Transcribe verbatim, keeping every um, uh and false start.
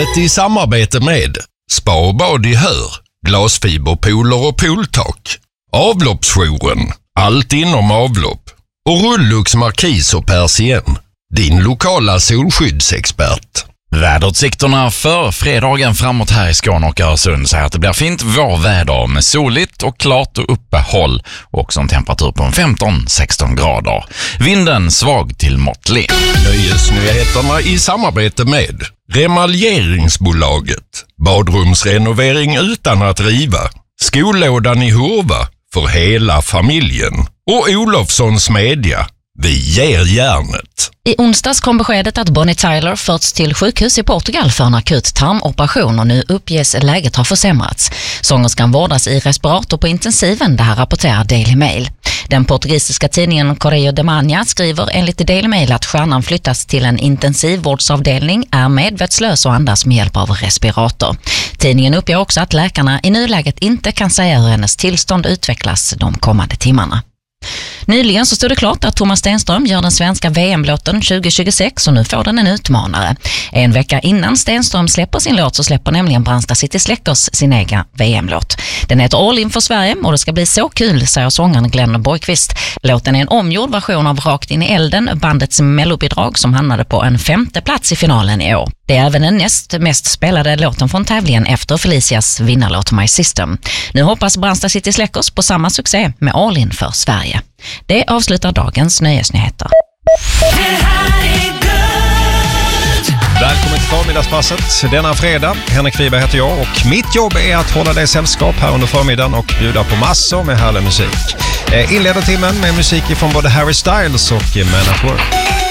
Programmet i samarbete med Spa och bad i Hör, glasfiberpooler och pooltak, Avloppsjouren, allt inom avlopp och Rullux Markis och Persien, din lokala solskyddsexpert. Väderutsikterna för fredagen framåt här i Skåne och Öresund säger att det blir fint vårväder med soligt och klart och uppehåll och också en temperatur på femton till sexton grader. Vinden svag till måttlig. Nöjesnyheterna i samarbete med Remaljeringsbolaget, badrumsrenovering utan att riva, Skolådan i Hurva för hela familjen och Olofssons Media. Vi ger järnet. I onsdags kom beskedet att Bonnie Tyler förts till sjukhus i Portugal för en akut tarmoperation och nu uppges läget har försämrats. Sångerskan vårdas i respirator på intensiven, det här rapporterar Daily Mail. Den portugisiska tidningen Correio de Manha skriver enligt Daily Mail att stjärnan flyttas till en intensivvårdsavdelning, är medvetslös och andas med hjälp av respirator. Tidningen uppger också att läkarna i nuläget inte kan säga hur hennes tillstånd utvecklas de kommande timmarna. Nyligen så stod det klart att Thomas Stenström gör den svenska V M-låten tjugo tjugosex och nu får den en utmanare. En vecka innan Stenström släpper sin låt så släpper nämligen Brandsta City Släckers sin egen V M-låt. Den heter All In för Sverige och det ska bli så kul, säger sångaren Glenn Borgqvist. Låten är en omgjord version av Rakt in i elden, bandets mellobidrag som hamnade på en femte plats i finalen i år. Det är även den näst mest spelade låten från tävlingen efter Felicias vinnarlåt My System. Nu hoppas Brandsta City Släckers på samma succé med All In för Sverige. Det avslutar dagens nöjesnyheter. Välkommen till förmiddagspasset denna fredag. Henrik Wiberg heter jag och mitt jobb är att hålla dig sällskap här under förmiddagen och bjuda på massor med härlig musik. Inleder timmen med musik från både Harry Styles och Man at Work.